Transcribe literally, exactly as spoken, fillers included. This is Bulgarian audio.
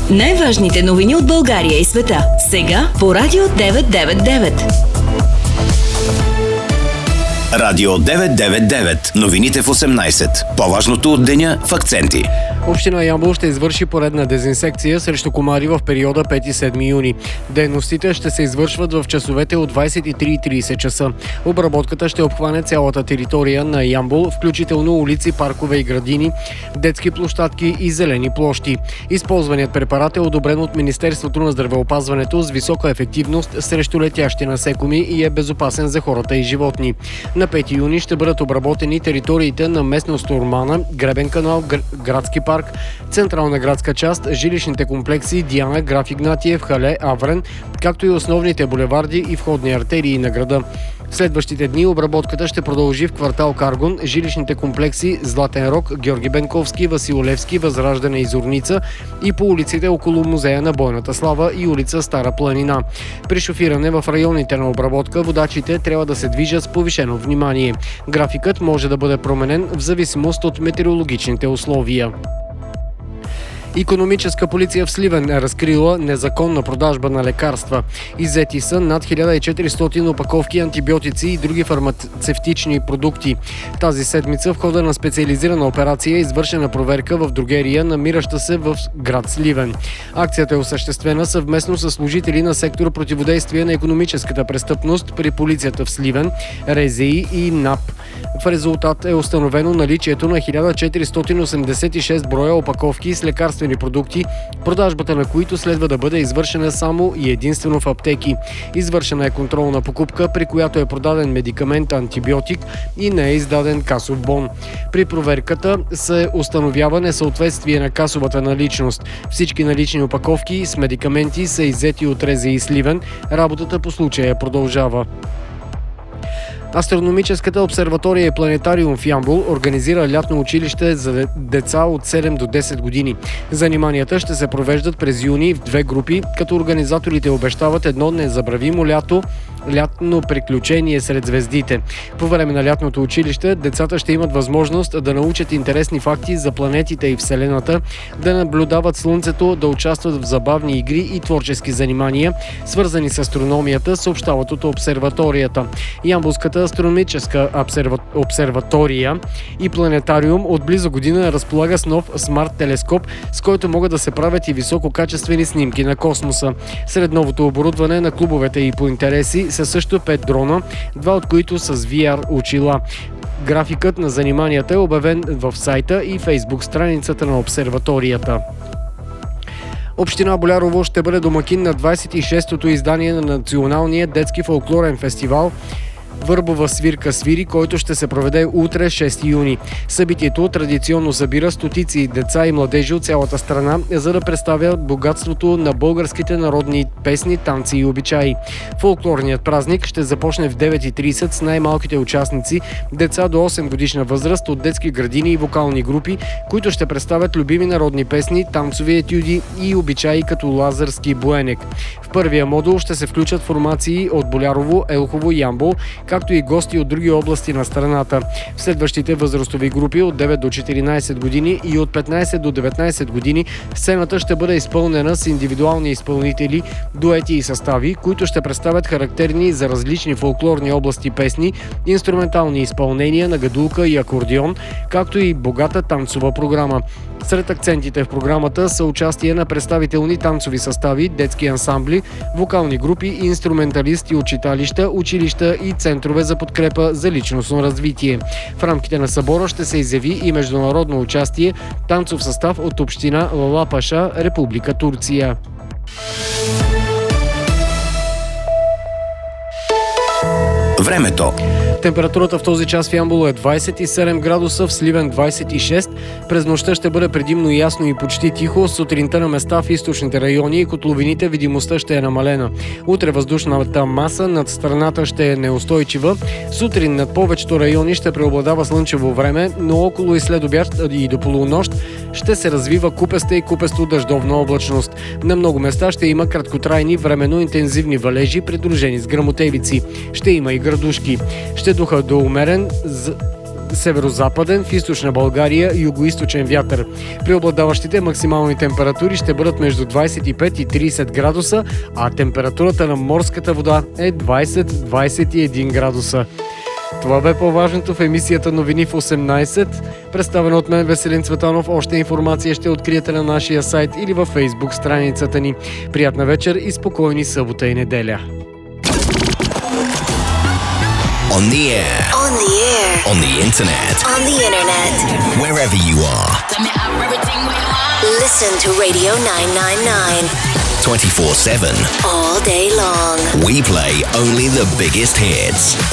Най-важните новини от България и света. Сега по Радио деветsto девет и девет. Радио деветsto девет и девет. Новините в осемнайсет. По-важното от деня в акценти. Община Ямбол ще извърши поредна дезинсекция срещу комари в периода пети седми юни. Дейностите ще се извършват в часовете от двайсет и три и трийсет часа. Обработката ще обхване цялата територия на Ямбол, включително улици, паркове и градини, детски площадки и зелени площи. Използваният препарат е одобрен от Министерството на здравеопазването с висока ефективност срещу летящи насекоми и е безопасен за хората и животни. На пети юни ще бъдат обработени териториите на местност Ормана, Гребен канал, градски парк, централна градска част, жилищните комплекси Диана, Граф Игнатиев, Хале, Аврен, както и основните булеварди и входни артерии на града. В следващите дни обработката ще продължи в квартал Каргун, жилищните комплекси Златен Рог, Георги Бенковски, Васил Левски, Възраждане и Зорница и по улиците около Музея на бойната слава и улица Стара планина. При шофиране в районите на обработка водачите трябва да се движат с повишено внимание. Графикът може да бъде променен в зависимост от метеорологичните условия. Икономическа полиция в Сливен е разкрила незаконна продажба на лекарства. Иззети са над хиляда и четиристотин опаковки антибиотици и други фармацевтични продукти. Тази седмица в хода на специализирана операция е извършена проверка в дрогерия, намираща се в град Сливен. Акцията е осъществена съвместно с служители на сектор противодействие на икономическата престъпност при полицията в Сливен, РЗИ и НАП. В резултат е установено наличието на хиляда четиристотин осемдесет и шест броя опаковки с лекарствени продукти, продажбата на които следва да бъде извършена само и единствено в аптеки. Извършена е контролна покупка, при която е продаден медикамент антибиотик и не е издаден касов бон. При проверката се установява несъответствие на касовата наличност. Всички налични опаковки с медикаменти са иззети от РЗИ Сливен. Работата по случая продължава. Астрономическата обсерватория и планетариум в Ямбол организира лятно училище за деца от седем до десет години. Заниманията ще се провеждат през юни в две групи, като организаторите обещават едно незабравимо лято, лятно приключение сред звездите. По време на лятното училище децата ще имат възможност да научат интересни факти за планетите и Вселената, да наблюдават Слънцето, да участват в забавни игри и творчески занимания, свързани с астрономията, съобщават от обсерваторията. Ямболската астрономическа обсерва... обсерватория и планетариум от близо година разполага с нов смарт телескоп, с който могат да се правят и висококачествени снимки на космоса. Сред новото оборудване на клубовете и по интереси са също пет дрона, два от които с ви ар очила. Графикът на заниманията е обявен в сайта и фейсбук страницата на обсерваторията. Община Болярово ще бъде домакин на двайсет и шестото издание на Националния детски фолклорен фестивал Върбова свирка свири, който ще се проведе утре, шести юни. Събитието традиционно събира стотици деца и младежи от цялата страна, за да представят богатството на българските народни песни, танци и обичаи. Фолклорният празник ще започне в девет и трийсет с най-малките участници, деца до осем годишна възраст от детски градини и вокални групи, които ще представят любими народни песни, танцови етюди и обичаи като лазарски буенек. В първия модул ще се включат формации от Болярово, Елхово, Ямбол, както и гости от други области на страната. В следващите възрастови групи от девет до четиринайсет години и от петнайсет до деветнайсет години сцената ще бъде изпълнена с индивидуални изпълнители, дуети и състави, които ще представят характерни за различни фолклорни области песни, инструментални изпълнения на гадулка и акордеон, както и богата танцова програма. Сред акцентите в програмата са участие на представителни танцови състави, детски ансамбли, вокални групи, инструменталисти от читалища, училища и центрове за подкрепа за личностно развитие. В рамките на събора ще се изяви и международно участие, танцов състав от община Лалапаша, Република Турция. Времето. Температурата в този час в Ямбол е двайсет и седем градуса, в Сливен двайсет и шест. През нощта ще бъде предимно ясно и почти тихо. Сутринта на места в източните райони и котловините видимостта ще е намалена. Утре въздушната маса над страната ще е неустойчива. Сутрин над повечето райони ще преобладава слънчево време, но около и след обяд и до полунощ ще се развива купеста и купесто дъждовна облачност. На много места ще има краткотрайни временно интензивни валежи, придружени с гръмотевици. Ще има и градушки. Ще духа до умерен северо-западен, в източна България югоизточен вятър. Преобладаващите максимални температури ще бъдат между двадесет и пет и тридесет градуса, а температурата на морската вода е двадесет до двадесет и един градуса. Това бе по-важното в емисията Новини в осемнадесет. Представено от мен Веселин Цветанов. Още информация ще откриете на нашия сайт или във Фейсбук страницата ни. Приятна вечер и спокойни събота и неделя. On the air. On the air. On the internet. On the internet. Wherever you are. Listen to Radio nine ninety-nine. twenty-four seven. All day long. We play only the biggest hits.